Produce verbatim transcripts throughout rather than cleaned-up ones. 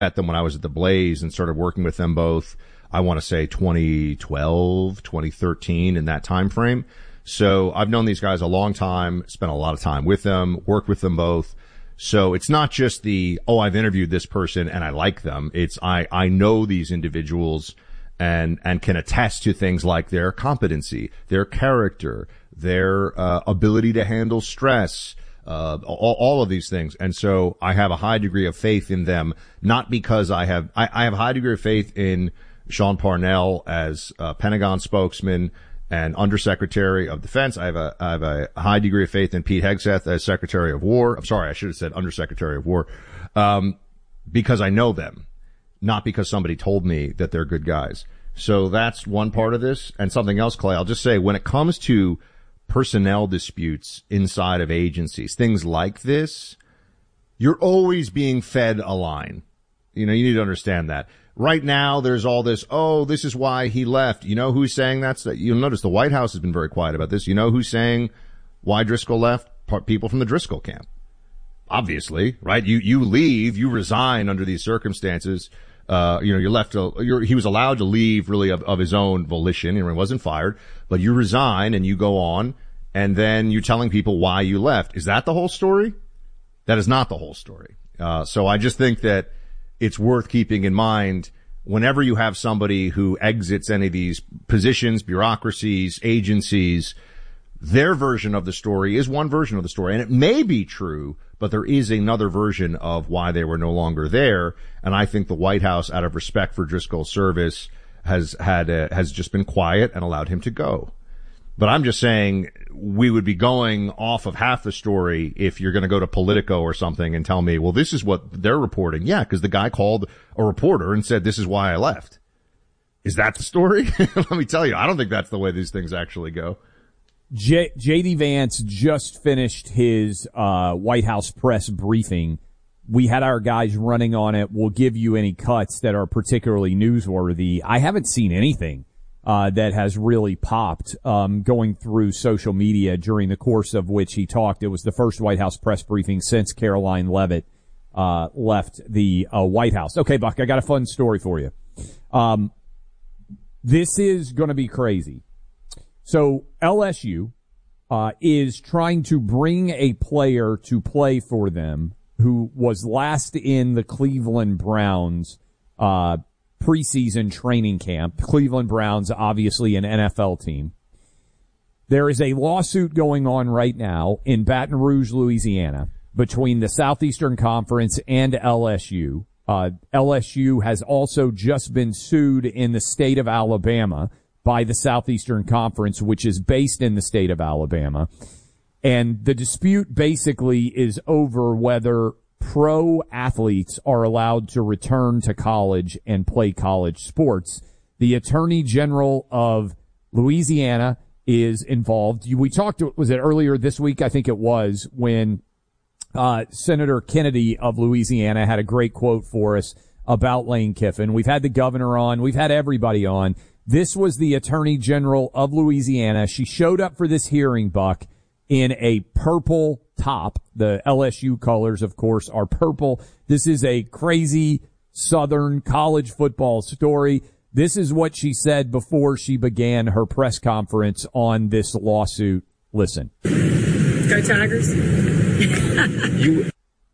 at them when I was at the Blaze and started working with them both, I want to say twenty twelve, twenty thirteen, in that time frame. So I've known these guys a long time, spent a lot of time with them, worked with them both. So it's not just the, oh, I've interviewed this person and I like them. It's I, I know these individuals and, and can attest to things like their competency, their character, their, uh, ability to handle stress, uh, all, all of these things. And so I have a high degree of faith in them, not because I have, I, I have a high degree of faith in Sean Parnell as a Pentagon spokesman and Undersecretary of Defense. I have a, I have a high degree of faith in Pete Hegseth as Secretary of War. I'm sorry, I should have said Undersecretary of War, um, because I know them, not because somebody told me that they're good guys. So that's one part of this. And something else, Clay, I'll just say, when it comes to personnel disputes inside of agencies, things like this, you're always being fed a line. You know, you need to understand that. Right now, there's all this, oh, this is why he left. You know who's saying that's, you'll notice the White House has been very quiet about this. You know who's saying why Driscoll left? People from the Driscoll camp. Obviously, right? You, you leave, you resign under these circumstances. Uh, you know, you're left to, you're, he was allowed to leave really of, of his own volition. You know, he wasn't fired, but you resign and you go on, and then you're telling people why you left. Is that the whole story? That is not the whole story. Uh, so I just think that it's worth keeping in mind whenever you have somebody who exits any of these positions, bureaucracies, agencies, their version of the story is one version of the story. And it may be true, but there is another version of why they were no longer there. And I think the White House, out of respect for Driscoll's service, has had a, has just been quiet and allowed him to go. But I'm just saying we would be going off of half the story if you're going to go to Politico or something and tell me, well, this is what they're reporting. Yeah, because the guy called a reporter and said, this is why I left. Is that the story? Let me tell you, I don't think that's the way these things actually go. J- J.D. Vance just finished his uh White House press briefing. We had our guys running on it. We'll give you any cuts that are particularly newsworthy. I haven't seen anything Uh, that has really popped, um, going through social media during the course of which he talked. It was the first White House press briefing since Caroline Leavitt, uh, left the, uh, White House. Okay, Buck, I got a fun story for you. Um, this is gonna be crazy. So L S U, uh, is trying to bring a player to play for them who was last in the Cleveland Browns, uh, preseason training camp. Cleveland Browns, obviously an N F L team. There is a lawsuit going on right now in Baton Rouge, Louisiana, between the Southeastern Conference and L S U. Uh, L S U has also just been sued in the state of Alabama by the Southeastern Conference, which is based in the state of Alabama. And the dispute basically is over whether pro athletes are allowed to return to college and play college sports. The Attorney General of Louisiana is involved. We talked, was it earlier this week? I think it was, when uh Senator Kennedy of Louisiana had a great quote for us about Lane Kiffin. We've had the governor on. We've had everybody on. This was the Attorney General of Louisiana. She showed up for this hearing, Buck, in a purple top. The L S U colors, of course, are purple. This is a crazy Southern college football story. This is what she said before she began her press conference on this lawsuit. Listen. Go Tigers. you,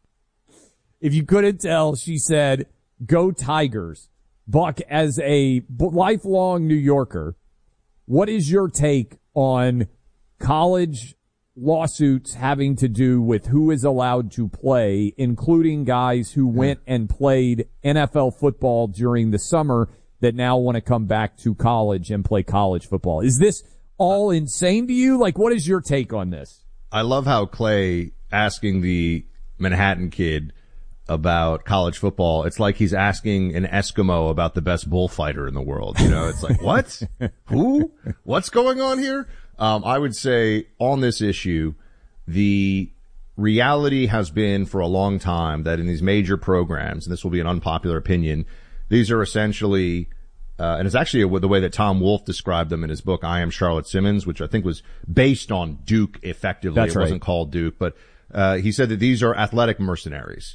if you couldn't tell, she said, go Tigers. Buck, as a lifelong New Yorker, what is your take on college lawsuits having to do with who is allowed to play, including guys who went and played N F L football during the summer that now want to come back to college and play college football? Is this all insane to you? Like, what is your take on this? I love how Clay asking the Manhattan kid about college football, it's like he's asking an Eskimo about the best bullfighter in the world. You know, it's like, what? Who? What's going on here? Um, I would say on this issue, the reality has been for a long time that in these major programs, and this will be an unpopular opinion, these are essentially, uh, and it's actually a, the way that Tom Wolfe described them in his book, I Am Charlotte Simmons, which I think was based on Duke effectively. That's it right. wasn't called Duke, but, uh, he said that these are athletic mercenaries.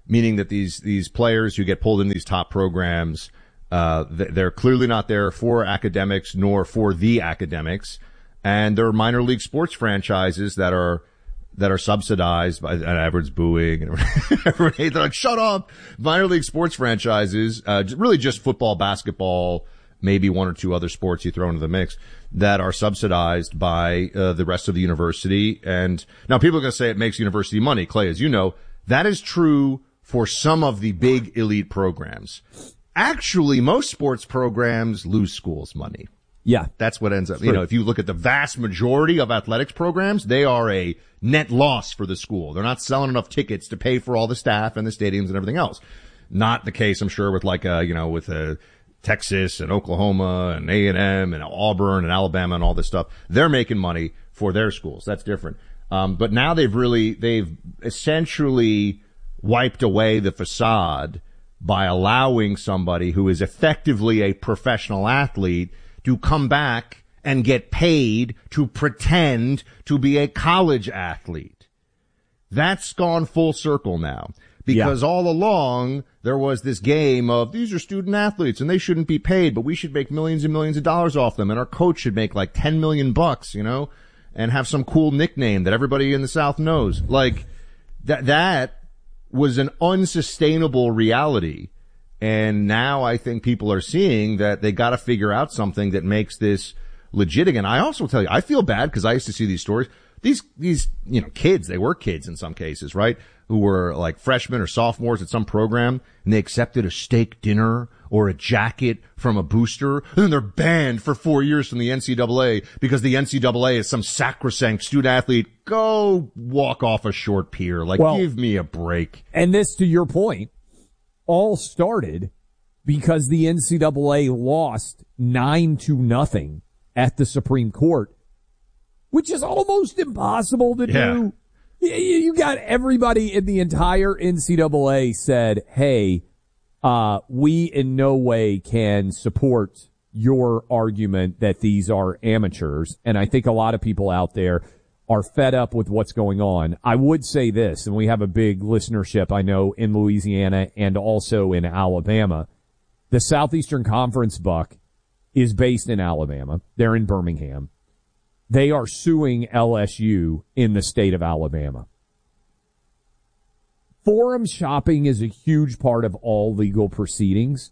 meaning that these these players who get pulled in these top programs, uh, they're clearly not there for academics nor for the academics, and there are minor league sports franchises that are that are subsidized by, and everyone's booing, and everybody, they're like, shut up! Minor league sports franchises, uh, really just football, basketball, maybe one or two other sports you throw into the mix, that are subsidized by uh, the rest of the university. And now people are going to say it makes university money. Clay, as you know, that is true for some of the big elite programs. Actually, most sports programs lose schools money. Yeah. That's what ends up, you know, if you look at the vast majority of athletics programs, they are a net loss for the school. They're not selling enough tickets to pay for all the staff and the stadiums and everything else. Not the case, I'm sure, with like a, you know, with a Texas and Oklahoma and A and M and Auburn and Alabama and all this stuff. They're making money for their schools. That's different. Um, but now they've really, they've essentially wiped away the facade by allowing somebody who is effectively a professional athlete to come back and get paid to pretend to be a college athlete. That's gone full circle now. Because yeah. all along, there was this game of, these are student athletes and they shouldn't be paid, but we should make millions and millions of dollars off them, and our coach should make like ten million bucks, you know, and have some cool nickname that everybody in the South knows. Like, that, that was an unsustainable reality. And now I think people are seeing that they got to figure out something that makes this legit again. I also tell you, I feel bad because I used to see these stories. These, these, you know, kids, they were kids in some cases, right? Who were like freshmen or sophomores at some program, and they accepted a steak dinner or a jacket from a booster, and then they're banned for four years from the N C double A because the N C double A is some sacrosanct student athlete. Go walk off a short pier. Like, well, give me a break. And this, to your point, all started because the N C double A lost nine to nothing at the Supreme Court, which is almost impossible to yeah. do. You got everybody in the entire N C double A said, hey, uh, we in no way can support your argument that these are amateurs. And I think a lot of people out there are fed up with what's going on. I would say this, and we have a big listenership, I know, in Louisiana and also in Alabama. The Southeastern Conference, Buck, is based in Alabama. They're in Birmingham. They are suing L S U in the state of Alabama. Forum shopping is a huge part of all legal proceedings.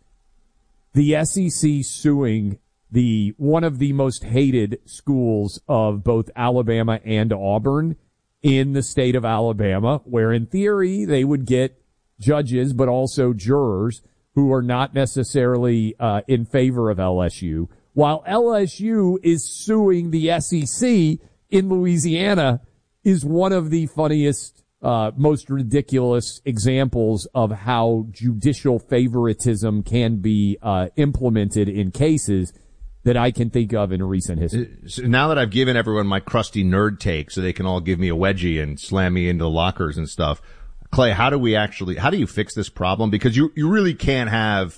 The S E C suing the one of the most hated schools of both Alabama and Auburn in the state of Alabama, where in theory they would get judges but also jurors who are not necessarily uh, in favor of L S U. While L S U is suing the S E C in Louisiana, is one of the funniest, uh, most ridiculous examples of how judicial favoritism can be uh, implemented in cases that I can think of in recent history. So now that I've given everyone my crusty nerd take so they can all give me a wedgie and slam me into the lockers and stuff, Clay, how do we actually, how do you fix this problem? Because you, you really can't have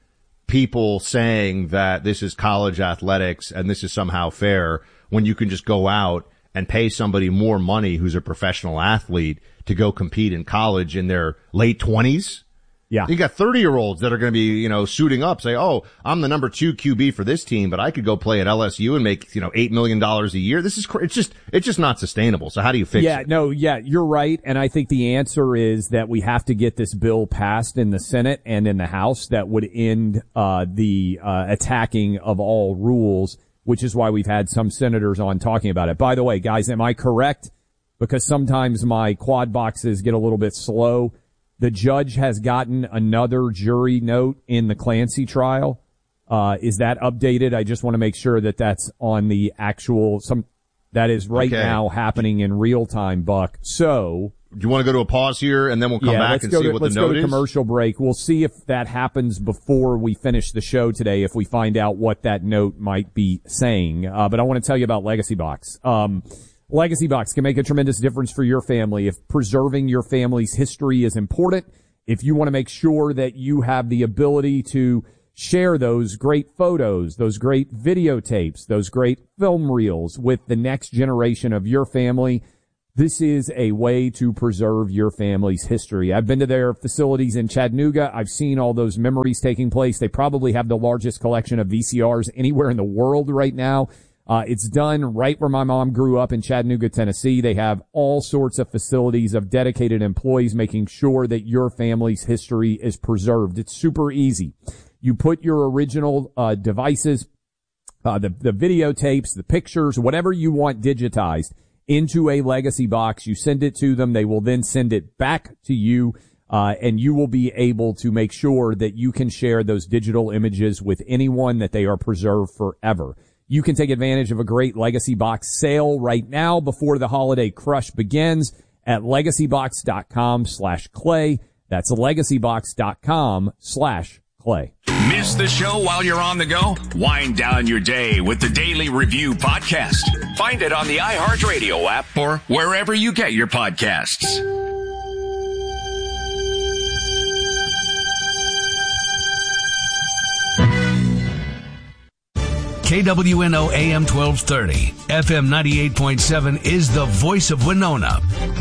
people saying that this is college athletics and this is somehow fair when you can just go out and pay somebody more money who's a professional athlete to go compete in college in their late twenties. Yeah. You got thirty-year-olds that are going to be, you know, suiting up, say, oh, I'm the number two Q B for this team, but I could go play at L S U and make, you know, eight million dollars a year. This is, it's just, it's just not sustainable. So how do you fix yeah, it? Yeah, no, yeah, you're right. And I think the answer is that we have to get this bill passed in the Senate and in the House that would end, uh, the, uh, attacking of all rules, which is why we've had some senators on talking about it. By the way, guys, am I correct? Because sometimes my quad boxes get a little bit slow. The judge has gotten another jury note in the Clancy trial. Uh, is that updated? I just want to make sure that that's on the actual, some, that is right okay. now happening in real time, Buck. So. Do you want to go to a pause here and then we'll come yeah, back and see to, what let's the note go to is? Commercial break. We'll see if that happens before we finish the show today, if we find out what that note might be saying. Uh, but I want to tell you about Legacy Box. Um, Legacy Box can make a tremendous difference for your family. If preserving your family's history is important, if you want to make sure that you have the ability to share those great photos, those great videotapes, those great film reels with the next generation of your family, This is a way to preserve your family's history. I've been to their facilities in Chattanooga. I've seen all those memories taking place. They probably have the largest collection of V C Rs anywhere in the world right now. Uh, it's done right where my mom grew up in Chattanooga, Tennessee. They have all sorts of facilities of dedicated employees making sure that your family's history is preserved. It's super easy. You put your original uh, devices, uh, the, the videotapes, the pictures, whatever you want digitized, into a legacy box. You send it to them. They will then send it back to you, uh, and you will be able to make sure that you can share those digital images with anyone, that they are preserved forever. You can take advantage of a great legacy box sale right now before the holiday crush begins at legacybox.com slash clay. That's legacybox.com slash clay. Miss the show while you're on the go? Wind down your day with the Daily Review podcast. Find it on the iHeartRadio app or wherever you get your podcasts. K W N O A M twelve thirty, F M ninety-eight point seven is the voice of Winona.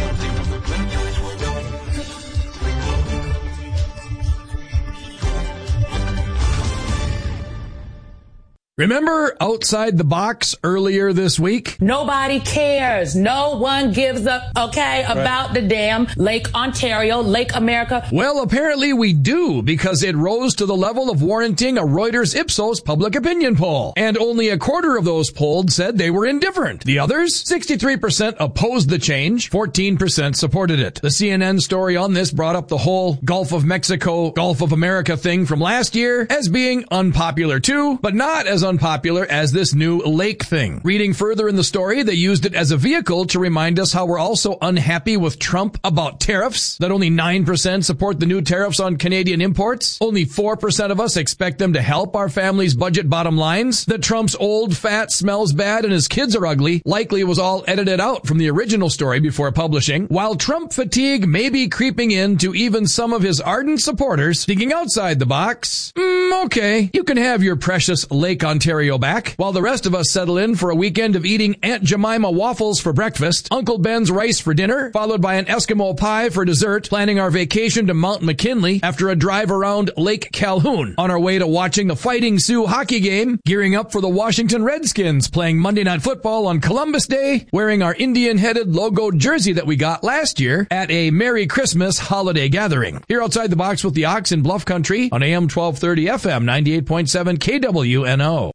Remember Outside the Box earlier this week? Nobody cares. No one gives a, okay, about right. the damn Lake Ontario, Lake America. Well, apparently we do, because it rose to the level of warranting a Reuters Ipsos public opinion poll. And only a quarter of those polled said they were indifferent. The others, sixty-three percent opposed the change, fourteen percent supported it. The C N N story on this brought up the whole Gulf of Mexico, Gulf of America thing from last year as being unpopular too, but not as unpopular as this new lake thing. Reading further in the story, they used it as a vehicle to remind us how we're also unhappy with Trump about tariffs, that only nine percent support the new tariffs on Canadian imports, only four percent of us expect them to help our family's budget bottom lines, that Trump's old, fat, smells bad, and his kids are ugly likely was all edited out from the original story before publishing, while Trump fatigue may be creeping in to even some of his ardent supporters thinking outside the box. Mm, okay, you can have your precious Lake Ontario back, while the rest of us settle in for a weekend of eating Aunt Jemima waffles for breakfast, Uncle Ben's rice for dinner, followed by an Eskimo pie for dessert, planning our vacation to Mount McKinley after a drive around Lake Calhoun, on our way to watching the Fighting Sioux hockey game, gearing up for the Washington Redskins playing Monday Night Football on Columbus Day, wearing our Indian-headed logo jersey that we got last year at a Merry Christmas holiday gathering. Here outside the box with the Ox in Bluff Country on A M twelve thirty, F M ninety-eight point seven K W N O.